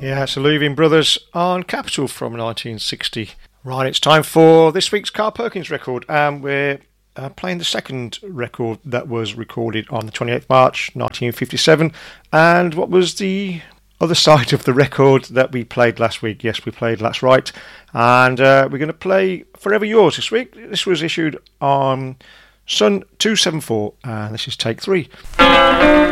Yeah, it's the Louvin Brothers on Capitol from 1960. Right, it's time for this week's Carl Perkins record, and we're playing the second record that was recorded on the 28th March 1957. And what was the other side of the record that we played last week? Yes, we played That's Right. And we're going to play Forever Yours this week. This was issued on Sun 274, and this is take 3.